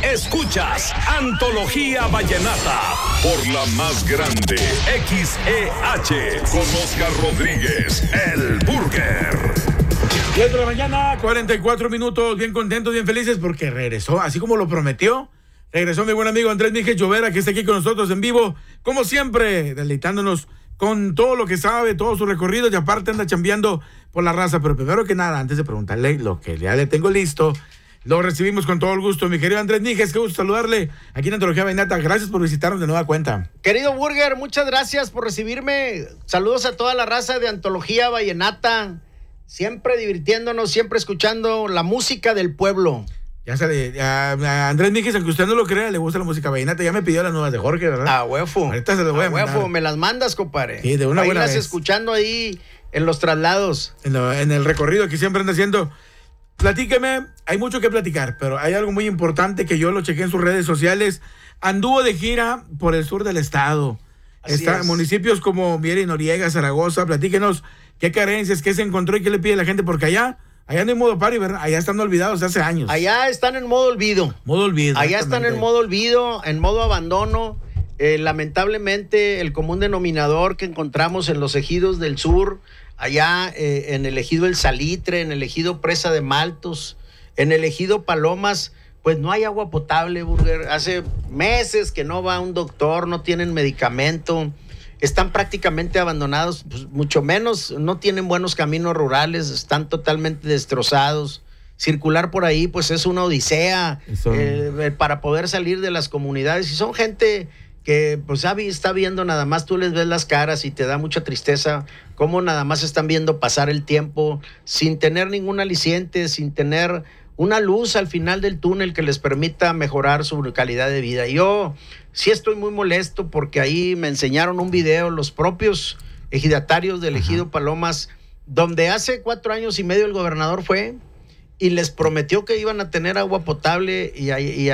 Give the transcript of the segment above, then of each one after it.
Escuchas Antología Vallenata por la más grande, XEH, con Oscar Rodríguez, el Burger. 10 de la mañana, 44 minutos, bien contentos, bien felices porque regresó, así como lo prometió. Regresó mi buen amigo Andrés Míguez Llovera, que está aquí con nosotros en vivo, como siempre, deleitándonos con todo lo que sabe, todo su recorrido, y aparte anda chambeando por la raza. Pero primero que nada, antes de preguntarle lo que ya le tengo listo, lo recibimos con todo el gusto. Mi querido Andrés Míguez, qué gusto saludarle aquí en Antología Vallenata. Gracias por visitarnos de nueva cuenta. Querido Burger, muchas gracias por recibirme. Saludos a toda la raza de Antología Vallenata. Siempre divirtiéndonos, siempre escuchando la música del pueblo. A Andrés Míguez, aunque usted no lo crea, le gusta la música vallenata. Ya me pidió las nuevas de Jorge, ¿verdad? A huevo. Ahorita se las voy a mandar. Huevo, me las mandas, compadre. Sí, de una buena vez. Escuchando ahí en los traslados. En el recorrido que siempre anda haciendo. Platíqueme, hay mucho que platicar, pero hay algo muy importante que yo lo chequé en sus redes sociales. Anduvo de gira por el sur del estado. Está en municipios como Mier y Noriega, Zaragoza. Platíquenos qué carencias, qué se encontró y qué le pide la gente, porque allá no hay modo party, ¿verdad? Allá están olvidados hace años. Allá están en modo olvido. Allá están en modo olvido, en modo abandono. Lamentablemente, el común denominador que encontramos en los ejidos del sur, allá en el ejido El Salitre, en el ejido Presa de Maltos, en el ejido Palomas, pues no hay agua potable, Burger. Hace meses que no va un doctor, no tienen medicamento. Están prácticamente abandonados, pues mucho menos, no tienen buenos caminos rurales, están totalmente destrozados. Circular por ahí, pues es una odisea para poder salir de las comunidades. Y son gente que pues está viendo nada más, tú les ves las caras y te da mucha tristeza, cómo nada más están viendo pasar el tiempo sin tener ningún aliciente, sin tener una luz al final del túnel que les permita mejorar su calidad de vida. Yo sí estoy muy molesto porque ahí me enseñaron un video los propios ejidatarios del ejido Palomas, donde hace 4 años y medio el gobernador fue y les prometió que iban a tener agua potable, y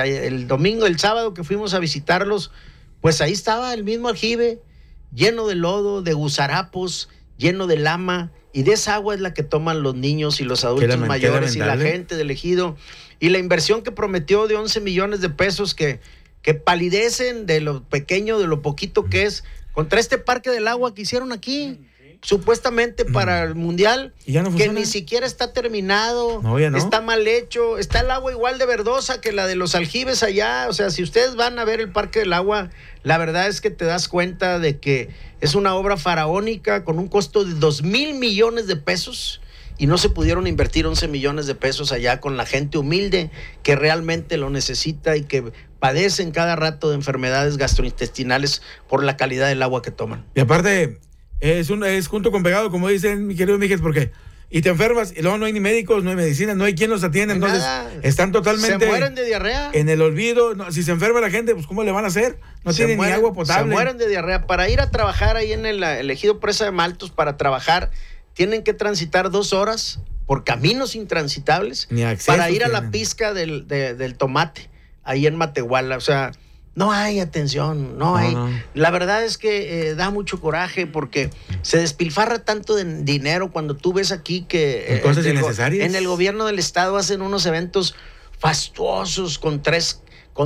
el sábado que fuimos a visitarlos, pues ahí estaba el mismo aljibe, lleno de lodo, de gusarapos, lleno de lama, y de esa agua es la que toman los niños y los adultos mayores y la gente del ejido. Y la inversión que prometió de 11 millones de pesos que palidecen de lo pequeño, de lo poquito que es, contra este parque del agua que hicieron aquí, supuestamente para el mundial, que ni siquiera está terminado, está mal hecho, está el agua igual de verdosa que la de los aljibes allá. O sea, si ustedes van a ver el parque del agua, la verdad es que te das cuenta de que es una obra faraónica con un costo de 2,000 millones de pesos, y no se pudieron invertir 11 millones de pesos allá con la gente humilde que realmente lo necesita y que padecen cada rato de enfermedades gastrointestinales por la calidad del agua que toman. Y aparte, es junto con pegado, como dicen mi querido Míguez, porque y te enfermas y luego no hay ni médicos, no hay medicina, no hay quien los atienda, entonces están totalmente... Se mueren de diarrea. En el olvido. No, si se enferma la gente, pues ¿cómo le van a hacer? No tienen ni agua potable. Se mueren de diarrea. Para ir a trabajar ahí en el ejido Presa de Maltos, para trabajar, tienen que transitar 2 horas por caminos intransitables para ir a la pizca del tomate, ahí en Matehuala. O sea, no hay atención, no hay. La verdad es que da mucho coraje porque se despilfarra tanto de dinero cuando tú ves aquí que cosas innecesarias. En el gobierno del estado hacen unos eventos fastuosos con tres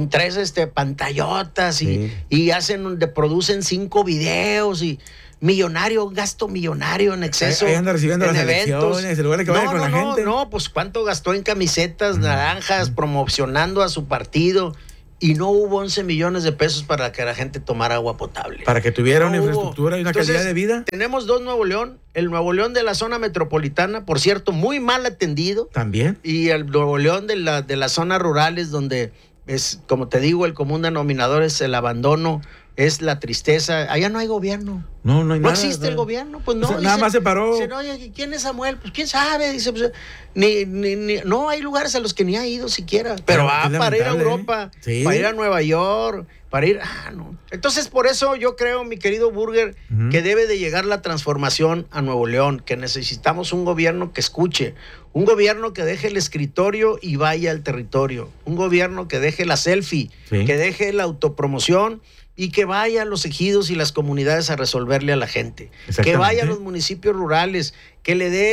pantallotas y producen 5 videos y gasto millonario en exceso. Ahí anda recibiendo en las eventos. En lugar de que vaya con la gente. No, pues cuánto gastó en camisetas naranjas promocionando a su partido. Y no hubo 11 millones de pesos para que la gente tomara agua potable. Para que tuviera una infraestructura y una calidad de vida. Tenemos 2 Nuevo León. El Nuevo León de la zona metropolitana, por cierto, muy mal atendido. También. Y el Nuevo León de las zonas rurales, donde es, como te digo, el común denominador es el abandono, es la tristeza. Allá no hay gobierno. No hay nada. No existe el gobierno, pues no. O sea, nada más se paró. Dice, oye, ¿quién es Samuel? Pues quién sabe, dice, pues, no hay lugares a los que ni ha ido siquiera. Pero va para ir a Europa, para ir a Nueva York, para ir, no. Entonces, por eso yo creo, mi querido Burger, que debe de llegar la transformación a Nuevo León, que necesitamos un gobierno que escuche, un gobierno que deje el escritorio y vaya al territorio, un gobierno que deje la selfie, que deje la autopromoción y que vaya a los ejidos y las comunidades a resolverle a la gente, que vaya a los municipios rurales, que le dé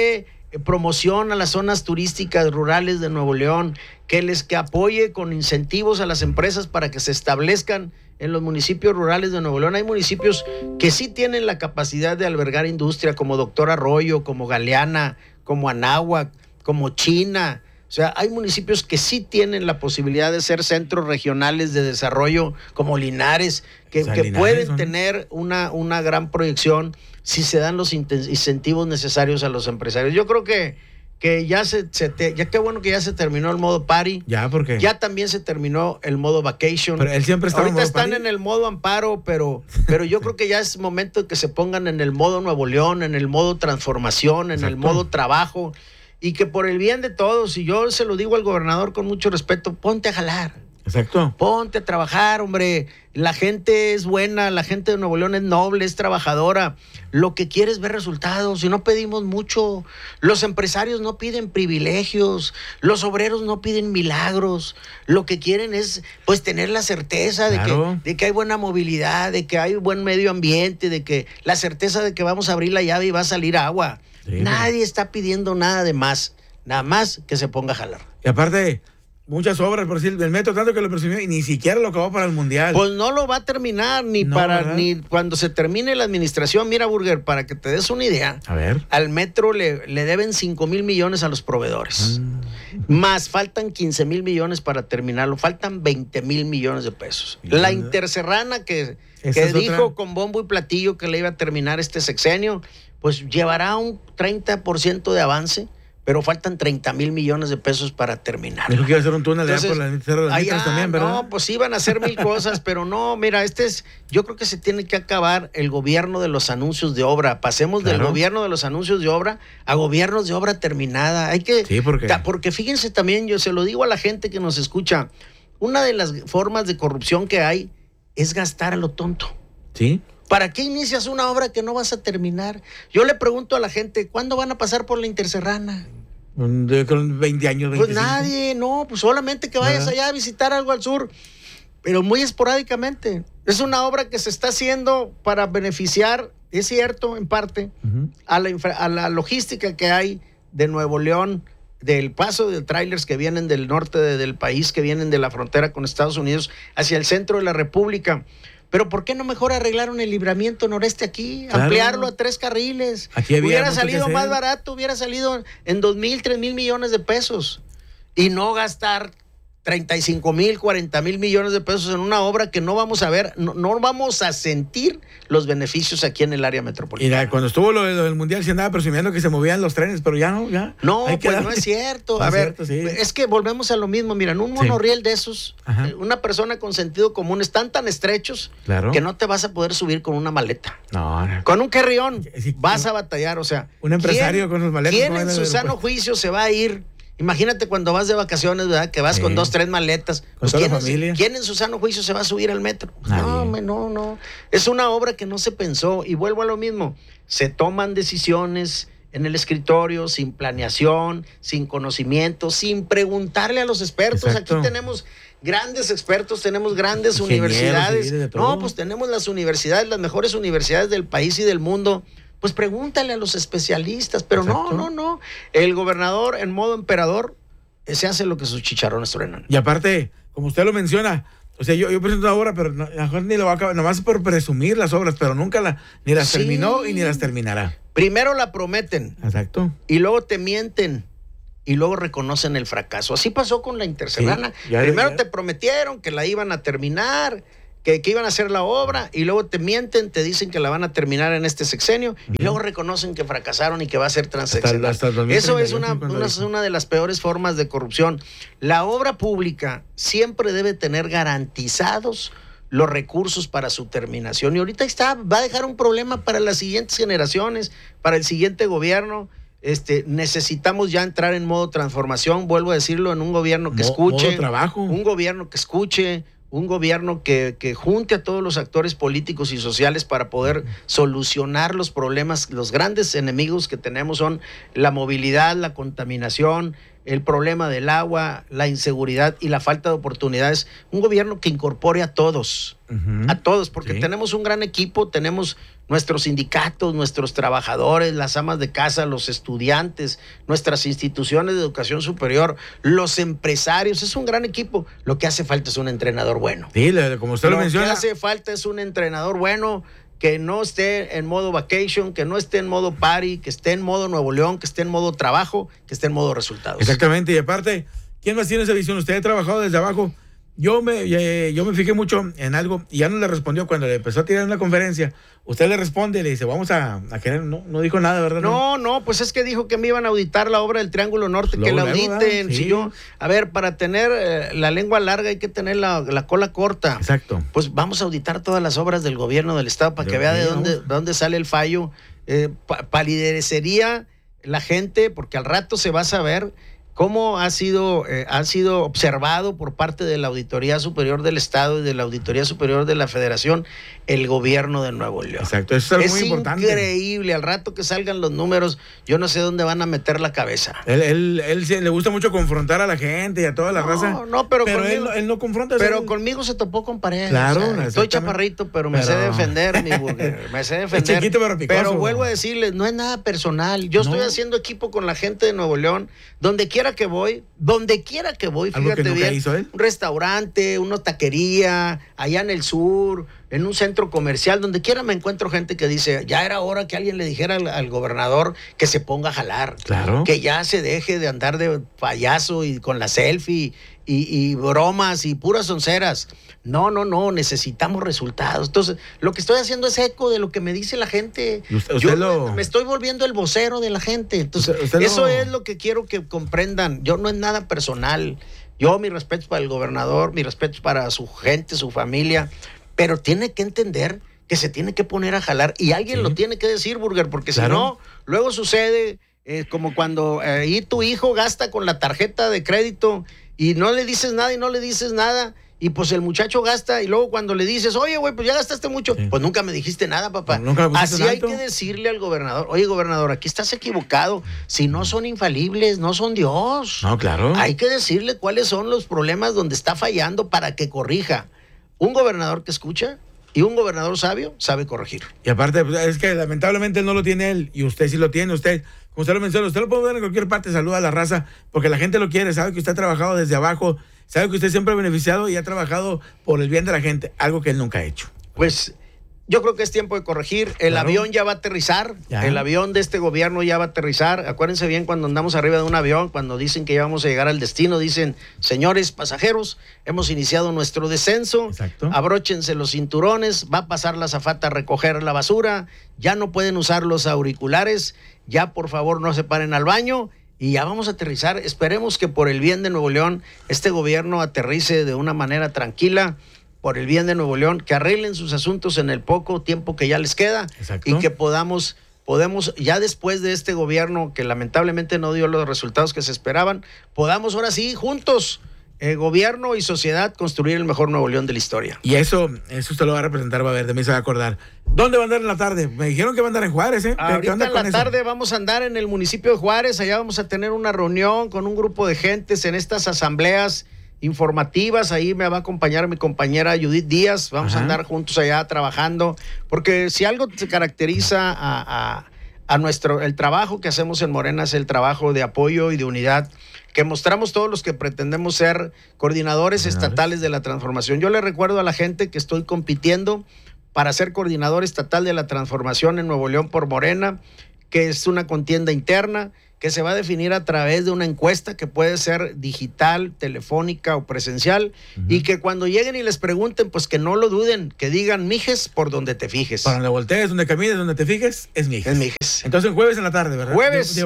promoción a las zonas turísticas rurales de Nuevo León, que apoye con incentivos a las empresas para que se establezcan en los municipios rurales de Nuevo León. Hay municipios que sí tienen la capacidad de albergar industria, como Doctor Arroyo, como Galeana, como Anáhuac, como China. O sea, hay municipios que sí tienen la posibilidad de ser centros regionales de desarrollo, como Linares, que pueden tener una gran proyección si se dan los incentivos necesarios a los empresarios. Yo creo que ya qué bueno que ya se terminó el modo party. Ya, ¿por qué? Ya también se terminó el modo vacation. Pero él siempre está ahorita están en el modo amparo, pero yo creo que ya es momento de que se pongan en el modo Nuevo León, en el modo transformación, en el modo trabajo, y que por el bien de todos, y yo se lo digo al gobernador con mucho respeto, ponte a jalar. Exacto. Ponte a trabajar, hombre. La gente es buena, la gente de Nuevo León es noble, es trabajadora. Lo que quiere es ver resultados y no pedimos mucho. Los empresarios no piden privilegios, los obreros no piden milagros. Lo que quieren es pues tener la certeza de que hay buena movilidad, de que hay buen medio ambiente, de que la certeza de que vamos a abrir la llave y va a salir agua. Sí, nadie está pidiendo nada de más, nada más que se ponga a jalar. Y aparte, muchas obras, por decir, del metro, tanto que lo presumió y ni siquiera lo acabó para el Mundial. Pues no lo va a terminar ni cuando se termine la administración. Mira, Burger, para que te des una idea, a ver, al metro le deben 5,000 millones a los proveedores. Más faltan 15,000 millones para terminarlo. Faltan 20,000 millones de pesos. La Interserrana que dijo con bombo y platillo que le iba a terminar este sexenio, pues llevará un 30% de avance, pero faltan 30,000 millones de pesos para terminar. Dijo que iba a hacer un túnel allá por la Cerro de las Mitras también, ¿verdad? No, pues iban a hacer 1,000 cosas, pero no, mira, yo creo que se tiene que acabar el gobierno de los anuncios de obra. Pasemos del gobierno de los anuncios de obra a gobiernos de obra terminada. Hay que, sí, porque fíjense también, yo se lo digo a la gente que nos escucha, una de las formas de corrupción que hay es gastar a lo tonto. Sí. ¿Para qué inicias una obra que no vas a terminar? Yo le pregunto a la gente, ¿cuándo van a pasar por la Interserrana? Con 20 años, 25. Pues nadie, no, pues solamente que vayas allá a visitar algo al sur, pero muy esporádicamente. Es una obra que se está haciendo para beneficiar, es cierto, en parte, a la logística que hay de Nuevo León, del paso de trailers que vienen del norte del país, que vienen de la frontera con Estados Unidos, hacia el centro de la República. Pero ¿por qué no mejor arreglaron el libramiento noreste aquí? Claro. Ampliarlo a 3 carriles. Aquí hubiera salido más barato, hubiera salido en 2,000, 3,000 millones de pesos. Y no gastar 35,000, 40,000 millones de pesos en una obra que no vamos a ver, no vamos a sentir los beneficios aquí en el área metropolitana. Mira, cuando estuvo lo del Mundial se andaba presumiendo que se movían los trenes, pero ya no, ya. No, pues no es cierto. A ver, sí. Es que volvemos a lo mismo. Mira, en un monorriel de esos, una persona con sentido común están tan estrechos que no te vas a poder subir con una maleta. No. Con un carrión vas a batallar, o sea. Un empresario con sus maletas. ¿Quién en su sano juicio se va a ir? Imagínate cuando vas de vacaciones, ¿verdad? Que vas con 2, 3 maletas. Con toda la familia. ¿Quién en su sano juicio se va a subir al metro? No. Es una obra que no se pensó. Y vuelvo a lo mismo. Se toman decisiones en el escritorio sin planeación, sin conocimiento, sin preguntarle a los expertos. Exacto. Aquí tenemos grandes expertos, tenemos grandes universidades. No, pues tenemos las universidades, las mejores universidades del país y del mundo. Pues pregúntale a los especialistas, pero no. El gobernador en modo emperador se hace lo que sus chicharrones truenan. Y aparte, como usted lo menciona, o sea, yo presento una obra, pero a lo mejor ni lo va a acabar, nomás por presumir las obras, pero nunca ni las terminó y ni las terminará. Primero la prometen. Exacto. Y luego te mienten. Y luego reconocen el fracaso. Así pasó con la Interserrana. Sí, Primero te prometieron que la iban a terminar, que iban a hacer la obra, y luego te mienten, te dicen que la van a terminar en este sexenio, y luego reconocen que fracasaron y que va a ser transeccional. Eso es una de las peores formas de corrupción. La obra pública siempre debe tener garantizados los recursos para su terminación. Y ahorita va a dejar un problema para las siguientes generaciones, para el siguiente gobierno. Necesitamos ya entrar en modo transformación, vuelvo a decirlo, en un gobierno que escuche, modo trabajo. Un gobierno que escuche, un gobierno que junte a todos los actores políticos y sociales para poder solucionar los problemas. Los grandes enemigos que tenemos son la movilidad, la contaminación, el problema del agua, la inseguridad y la falta de oportunidades. Un gobierno que incorpore a todos, porque tenemos un gran equipo, tenemos nuestros sindicatos, nuestros trabajadores, las amas de casa, los estudiantes, nuestras instituciones de educación superior, los empresarios. Es un gran equipo. Lo que hace falta es un entrenador bueno. Sí, como usted lo menciona. Lo que hace falta es un entrenador bueno, que no esté en modo vacation, que no esté en modo party, que esté en modo Nuevo León, que esté en modo trabajo, que esté en modo resultados. Exactamente, y aparte, ¿quién más tiene esa visión? Usted ha trabajado desde abajo. Yo me fijé mucho en algo y ya no le respondió cuando le empezó a tirar una conferencia. Usted le responde y le dice, vamos a querer. No dijo nada, ¿verdad? No, pues es que dijo que me iban a auditar la obra del Triángulo Norte, que la auditen. Sí. A ver, para tener la lengua larga hay que tener la cola corta. Exacto. Pues vamos a auditar todas las obras del gobierno del estado para que vea de dónde sale el fallo. Palidecería la gente, porque al rato se va a saber cómo ha sido observado por parte de la Auditoría Superior del Estado y de la Auditoría Superior de la Federación el gobierno de Nuevo León. Exacto, eso es muy importante. Es increíble, al rato que salgan los números, yo no sé dónde van a meter la cabeza. Él le gusta mucho confrontar a la gente y a toda la raza. Pero conmigo, él no confronta. Pero conmigo se topó con pared. Claro. Estoy chaparrito, pero me sé defender, mi burger. Me sé defender. Es chiquito, pero picoso. Pero vuelvo a decirles, no es nada personal. Yo estoy haciendo equipo con la gente de Nuevo León, donde quiera que voy, fíjate bien, un restaurante, una taquería, allá en el sur, en un centro comercial, donde quiera me encuentro gente que dice, ya era hora que alguien le dijera al gobernador que se ponga a jalar, claro, que ya se deje de andar de payaso y con la selfie y bromas y puras onceras. No, necesitamos resultados. Entonces, lo que estoy haciendo es eco de lo que me dice la gente. Me estoy volviendo el vocero de la gente. Entonces, eso es lo que quiero que comprendan. Yo no es nada personal. Yo, mi respeto para el gobernador, mi respeto para su gente, su familia, pero tiene que entender que se tiene que poner a jalar y alguien lo tiene que decir, Burger, porque si no, luego sucede como cuando ahí tu hijo gasta con la tarjeta de crédito y no le dices nada y pues el muchacho gasta y luego cuando le dices, oye, güey, pues ya gastaste mucho, pues nunca me dijiste nada, papá. Así hay que decirle al gobernador, oye, gobernador, aquí estás equivocado, si no son infalibles, no son Dios. No, claro. Hay que decirle cuáles son los problemas donde está fallando para que corrija. Un gobernador que escucha y un gobernador sabio sabe corregir. Y aparte, es que lamentablemente no lo tiene él y usted sí lo tiene, como usted lo menciona, usted lo puede ver en cualquier parte, saluda a la raza, porque la gente lo quiere, sabe que usted ha trabajado desde abajo, sabe que usted siempre ha beneficiado y ha trabajado por el bien de la gente, algo que él nunca ha hecho. Pues yo creo que es tiempo de corregir. El avión ya va a aterrizar. El avión de este gobierno ya va a aterrizar. Acuérdense bien cuando andamos arriba de un avión, cuando dicen que ya vamos a llegar al destino, dicen, señores pasajeros, hemos iniciado nuestro descenso. Exacto. Abróchense los cinturones, va a pasar la azafata a recoger la basura, ya no pueden usar los auriculares, ya por favor no se paren al baño. Y ya vamos a aterrizar. Esperemos que por el bien de Nuevo León, este gobierno aterrice de una manera tranquila, por el bien de Nuevo León, que arreglen sus asuntos en el poco tiempo que ya les queda. Exacto. Y que podamos, ya después de este gobierno que lamentablemente no dio los resultados que se esperaban, podamos ahora sí, juntos, gobierno y sociedad, construir el mejor Nuevo León de la historia. Y eso usted lo va a representar, va a ver, de mí se va a acordar. ¿Dónde va a andar en la tarde? Me dijeron que va a andar en Juárez, ¿eh? Ahorita en la tarde vamos a andar en el municipio de Juárez, allá vamos a tener una reunión con un grupo de gentes en estas asambleas informativas. Ahí me va a acompañar mi compañera Judith Díaz. Vamos a andar juntos allá trabajando, porque si algo se caracteriza a el trabajo que hacemos en Morena es el trabajo de apoyo y de unidad que mostramos todos los que pretendemos ser coordinadores estatales de la transformación. Yo le recuerdo a la gente que estoy compitiendo para ser coordinador estatal de la transformación en Nuevo León por Morena, que es una contienda interna que se va a definir a través de una encuesta que puede ser digital, telefónica o presencial, y que cuando lleguen y les pregunten, pues que no lo duden, que digan Mijes por donde te fijes. Para donde voltees, donde camines, donde te fijes, es Mijes. Es Mijes. Entonces jueves en la tarde, ¿verdad? Jueves.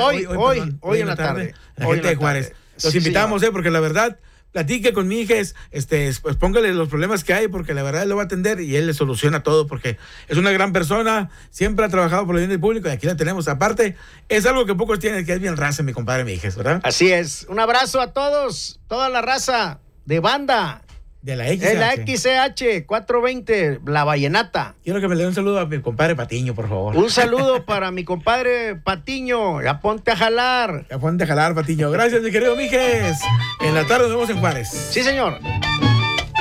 Hoy en la tarde. La gente de Juárez. Los invitamos, porque la verdad, platique con Mijes, pues póngale los problemas que hay, porque la verdad él lo va a atender y él le soluciona todo, porque es una gran persona, siempre ha trabajado por el bien del público y aquí la tenemos. Aparte, es algo que pocos tienen, que es bien raza, mi compadre Mijes, ¿verdad? Así es. Un abrazo a todos, toda la raza de banda De la XCH. De la XCH 420, La Vallenata. Quiero que me le dé un saludo a mi compadre Patiño, por favor. Un saludo para mi compadre Patiño. Ya ponte a jalar. Ya ponte a jalar, Patiño. Gracias, mi querido Mijes. En la tarde nos vemos en Juárez. Sí, señor.